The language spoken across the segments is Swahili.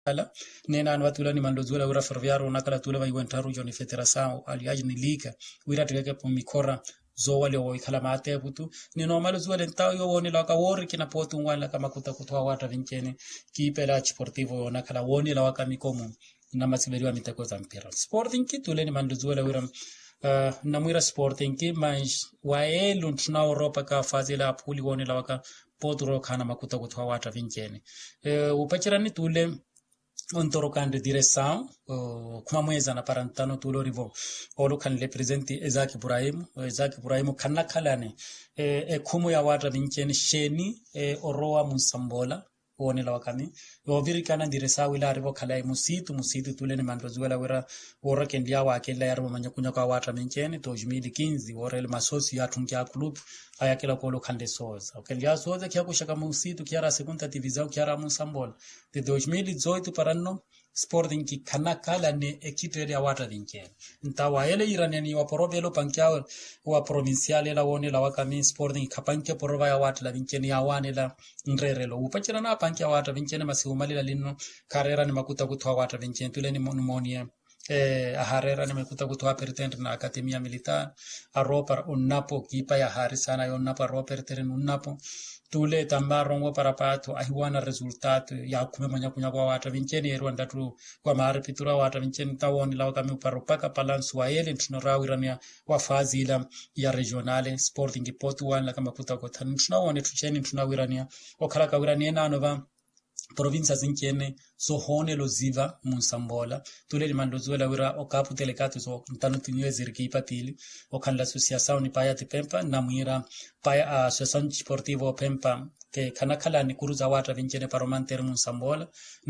kala nena an watula ni mandozula ura ferviaro nakala tula vai wentaru joni federação aliás ni liga wira tege po mikora zo wale o ikala mate butu ni normal zo wale ntao yo woni la ka wori kina potu ngwala kama kutwa wata vinkene ki pela sportivo nakala woni la waka mikomo na masiberiwa mitako za mpira sporting ki tule ni mandozula ura na mwira sporting ki mas waelu tuna Europa ka fazi la puli woni la waka potu ro kana kutwa wata vinkene upachirani tule ontorokan de direção kuma mweza na parantano tulo rivo olo kan le presenti Isaac Ibrahim kanna kalane kumu ya wata vinkeni sheni oroa musambola woni la wakami oviri kana direção ila rivo kala musitu tule ni mandrozuela wera wora kendia wa kella yarbo manyakunya kwa wata vinkeni 2015 wora el masosi ya tunkia club aya kila kolo kande soza okendia soza kia kushaka musitu kia segunda divisão kia musambola de 2018 paranno Sporting ki kana kala ne ekipe ya wata vinkeni ntawa ele iraneni wa porobelo pankiao wa provinciale la woni la wakami Sporting kapanke porova ya wata la vinkeni ya wane la nrerelo upachira na pankia wata vinkeni masiumali la lino karera ni makuta kutwa wata vinkeni tule ni monia aharera ni makuta kutwa pertend na akademia militar aropa unnapo kipa ya harisana yonnapa roper teren unnapo tule tambarongo para pato ahiwana resultato ya kumemanya kunya kwa wata vinkeni erwanda tu kwa mahari pitura wata vinkeni tawoni la wakami uparopaka palansu wa ele tunorawirania wa fazi ila ya regionale Sporting potu wana kama kuta kwa tani tunawone tucheni tunawirania wakaraka wirania na anova provinsa zinkene so hone lo ziva musambola tule ni mandozuela wira okapu telekatu so ntano tunye zirki patili okan la associação ni paya te pempa na mwira paya associação sportivo pempa ke kanakala ni kuruza wata vinkene paromanter musambola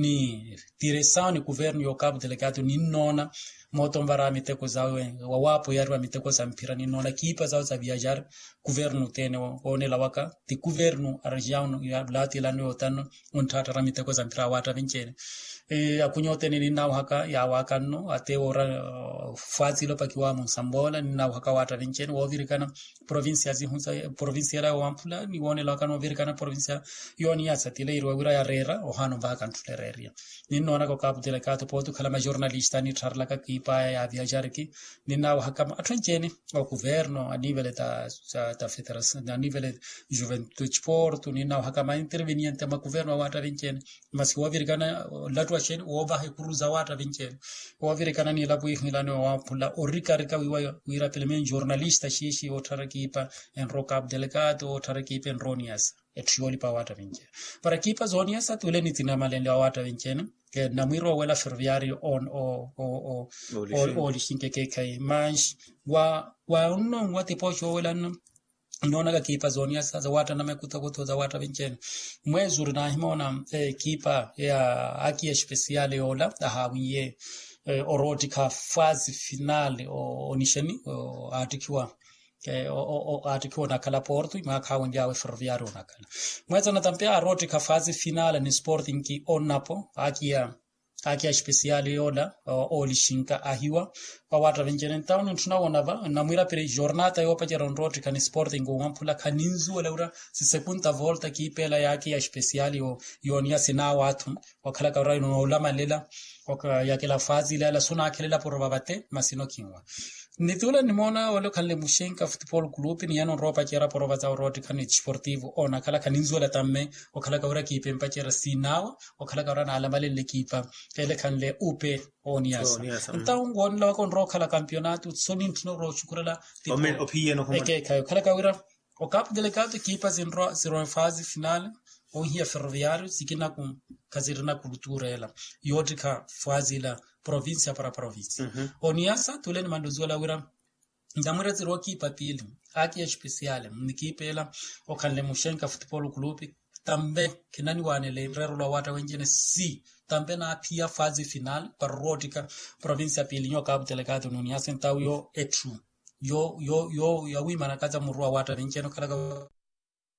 ni direção ni governo okapu telekatu ni nona moto mbara miteko zawe wawapo yarwa miteko za mpira ni nona kipa zao za viajar governo tene one la waka ti governo arjiano ya blati la no tano untata ramiteko za mpira wata vinkene akunyote ni nao haka ya wakano ate ora fazilo pakiwa musambola ni nao haka wata vinkene wovirikana provincia zihunza provincia la wampula ni wone la wakano wovirikana provincia yoni ya satile irwa wira ya rera ohano baka ntulereria ni nona ko kapu telekato potu kala jornalista ni charla ka kipa ya viajar ki ni nao haka atwenkene o governo a nível da federação a nível juventude sport ni nao haka interveniente ma governo wata vinkene mas wovirikana latwa chen oba he kuruza wata vinkene wovirikana ni labu ihilano wampula orikarika wira pelemen jornalista shishi otarakipa en rokab delegado otarakipa en ronias etioli pa wata vinkene para kipa zonias atule ni tinamale wata vinkene ke namiro wala ferviario on o lishinke ke kai mas wa unno wati pocho wala nona ka kipa zonia sa wata na mekuta kuto za wata vinkene mwezi na himona kipa ya aki especiale ola hawiye orotika fase finale onisheni atikiwa atikiwa na kala Porto makawndi awe ferroviario na kala mwezi na tampea orotika fase finale ni Sporting ki onapo aki especiale ola olishinka ahiwa kwa wata vinkene town tunaona ba na mwira pere jornata yo pajera orotika ni Sporting wampula kaninzu wala si segunda volta ki pela yake especiale yonia sina watu wakala ka raino ulama lela yake la fazi la suna akela probabate masino kinwa nitula nimona wale kanle mushenka football club ni yano ropa kera prova za orotika ni sportivo ona kala kaninzu la tamme wakala ka ura kipe mpachera sinawa wakala ka ura na alama le kipa ele kanle upe oniasa ntaungo nla ko ro kala campeonato sonin tno ro chukurala omen ophieno kuma kala ka ura o cap delegado kipa zero fase finale o hia ferroviario sikina kum kazirina kultura ela yotika fazila provincia para provincia oniasa tuleni mandozola wira ndamure zero kipa pili aki especiale nikipela o kanle mushenka football club tambe kinani wanele rero la wata wengine si tambe na pia fase final para rotika provincia pili nyoka delegado oniasa ntawo yo etru yo ya wima na kaza murwa wata vinkeno kala